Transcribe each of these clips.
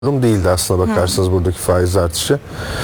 durum değildi aslına bakarsanız buradaki faiz artışı.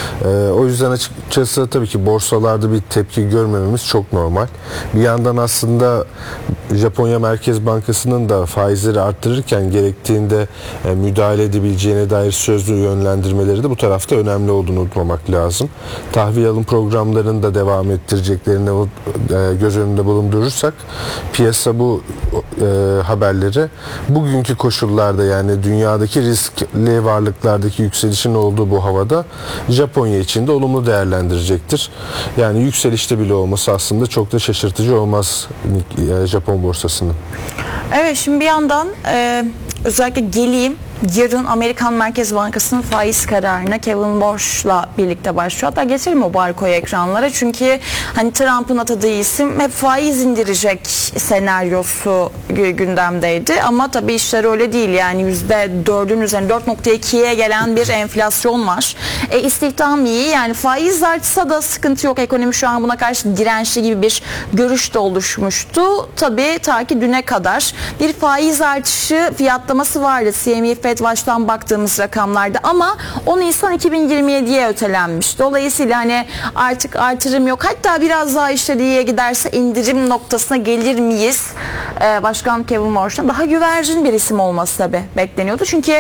O yüzden açıkçası tabii ki borsalarda bir tepki görmememiz çok normal. Bir yandan aslında Japonya Merkez Bankası'nın da faizleri arttırırken gerektiğinde müdahale edebileceğine dair sözlü yönlendirmeleri de bu tarafta önemli olduğunu unutmamak lazım. Tahvil alım programlarını da devam ettireceklerini göz önünde bulundurursak piyasa bu haberleri bugünkü koşullarda, yani dünyadaki riskli varlıklardaki yükselişin olduğu bu havada Japonya için de olumlu değerlendirecektir. Yani yükselişte bile olması aslında çok da şaşırtıcı olmaz Japon borsasının. Evet, şimdi bir yandan özellikle geleyim. Yarın Amerikan Merkez Bankası'nın faiz kararına Kevin Warsh'la birlikte başlıyor. Hatta getirelim o barkoyu ekranlara. Çünkü hani Trump'ın atadığı isim hep faiz indirecek senaryosu gündemdeydi. Ama tabii işler öyle değil. Yani %4'ün üzerine 4.2'ye gelen bir enflasyon var. İstihdam iyi. Yani faiz artsa da sıkıntı yok. Ekonomi şu an buna karşı dirençli gibi bir görüş de oluşmuştu. Tabii ta ki düne kadar bir faiz artışı fiyatlaması vardı. CME Fed Watch'tan baktığımız rakamlarda, ama 10 Nisan 2027'ye ötelenmiş. Dolayısıyla hani artık artırım yok. Hatta biraz daha işler iyiye giderse indirim noktasına gelir miyiz? Başkan Kevin Warsh'tan daha güvercin bir isim olması tabii bekleniyordu. Çünkü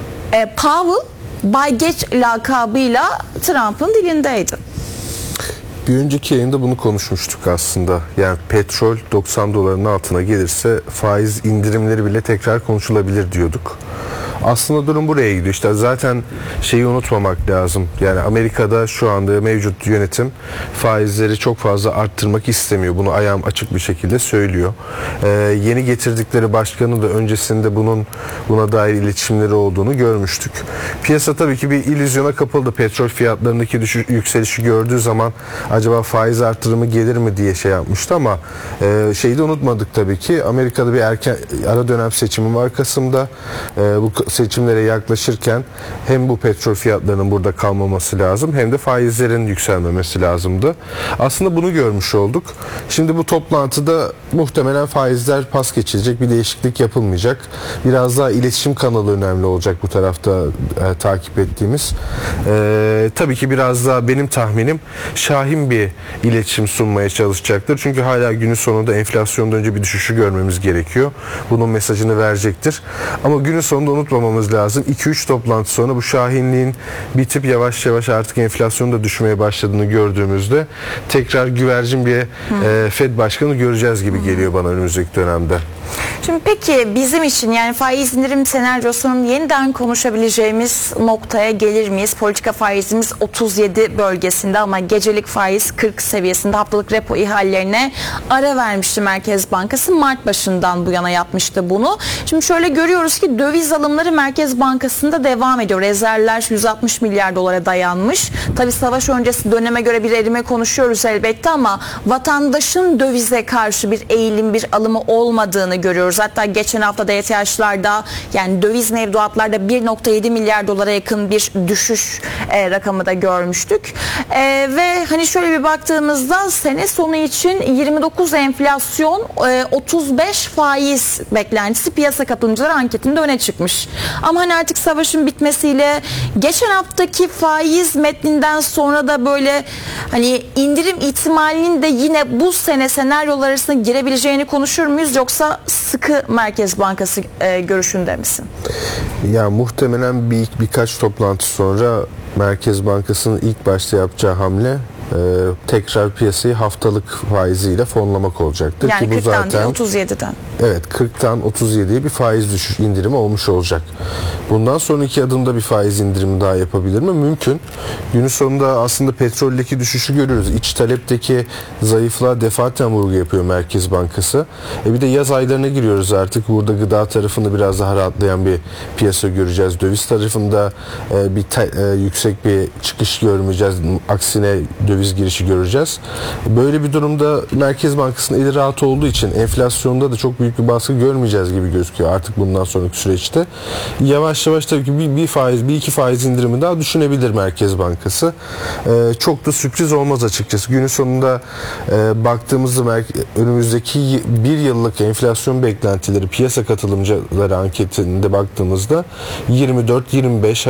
Powell Bay Geç lakabıyla Trump'ın dilindeydi. Bir önceki yayında bunu konuşmuştuk aslında. Yani petrol 90 doların altına gelirse faiz indirimleri bile tekrar konuşulabilir diyorduk. Aslında durum buraya gidiyor. İşte zaten şeyi unutmamak lazım. Yani Amerika'da şu anda mevcut yönetim faizleri çok fazla arttırmak istemiyor. Bunu ayağım açık bir şekilde söylüyor. Yeni getirdikleri başkanı da öncesinde buna dair iletişimleri olduğunu görmüştük. Piyasa tabii ki bir illüzyona kapıldı. Petrol fiyatlarındaki yükselişi gördüğü zaman acaba faiz artırımı gelir mi diye şey yapmıştı, ama şeyi de unutmadık tabii ki. Amerika'da bir erken ara dönem seçimi var Kasım'da. Bu seçimlere yaklaşırken hem bu petrol fiyatlarının burada kalmaması lazım, hem de faizlerin yükselmemesi lazımdı. Aslında bunu görmüş olduk. Şimdi bu toplantıda muhtemelen faizler pas geçilecek, bir değişiklik yapılmayacak. Biraz daha iletişim kanalı önemli olacak bu tarafta takip ettiğimiz. Tabii ki biraz daha benim tahminim şahin bir iletişim sunmaya çalışacaktır. Çünkü hala günün sonunda enflasyondan önce bir düşüşü görmemiz gerekiyor. Bunun mesajını verecektir. Ama günün sonunda unutmamamız lazım. 2-3 toplantı sonra bu şahinliğin bitip yavaş yavaş artık enflasyonun da düşmeye başladığını gördüğümüzde tekrar güvercin bir Fed başkanı göreceğiz gibi geliyor bana önümüzdeki dönemde. Şimdi peki bizim için, yani faiz indirim senaryosunun yeniden konuşabileceğimiz noktaya gelir miyiz? Politika faizimiz 37 bölgesinde ama gecelik faiz 40 seviyesinde. Haftalık repo ihalelerine ara vermişti Merkez Bankası. Mart başından bu yana yapmıştı bunu. Şimdi şöyle görüyoruz ki döviz alımları Merkez Bankası'nda devam ediyor. Rezervler 160 milyar dolara dayanmış. Tabii savaş öncesi döneme göre bir erime konuşuyoruz elbette, ama vatandaşın dövize karşı bir eğilim, bir alımı olmadığını görüyoruz. Hatta geçen hafta da ETH'larda, yani döviz mevduatlarda 1.7 milyar dolara yakın bir düşüş rakamı da görmüştük. Ve hani şöyle bir baktığımızda sene sonu için 29 enflasyon, 35 faiz beklentisi piyasa katılımcıları anketinde öne çıkmış. Ama hani artık savaşın bitmesiyle geçen haftaki faiz metninden sonra da böyle hani indirim ihtimalinin de yine bu sene senaryolar arasında girebileceğini konuşur muyuz, yoksa sıkı Merkez Bankası görüşünde misin? Ya muhtemelen birkaç toplantı sonra Merkez Bankası'nın ilk başta yapacağı hamle tekrar piyasayı haftalık faiziyle fonlamak olacaktır. Yani ki bu 40'tan zaten, değil 37'den. Evet, 40'tan 37'ye bir faiz düşüş indirimi olmuş olacak. Bundan sonraki adımda bir faiz indirimi daha yapabilir mi? Mümkün. Günün sonunda aslında petroldeki düşüşü görüyoruz. İç talepteki zayıflığa defaten vurgu yapıyor Merkez Bankası. Bir de yaz aylarına giriyoruz artık. Burada gıda tarafında biraz daha rahatlayan bir piyasa göreceğiz. Döviz tarafında yüksek bir çıkış görmeyeceğiz. Aksine döviz döviz girişi göreceğiz. Böyle bir durumda Merkez Bankası'nın eli rahat olduğu için enflasyonda da çok büyük bir baskı görmeyeceğiz gibi gözüküyor artık bundan sonraki süreçte. Yavaş yavaş tabii ki bir iki faiz indirimi daha düşünebilir Merkez Bankası. Çok da sürpriz olmaz açıkçası. Günün sonunda baktığımızda önümüzdeki bir yıllık enflasyon beklentileri piyasa katılımcıları anketinde baktığımızda 24-25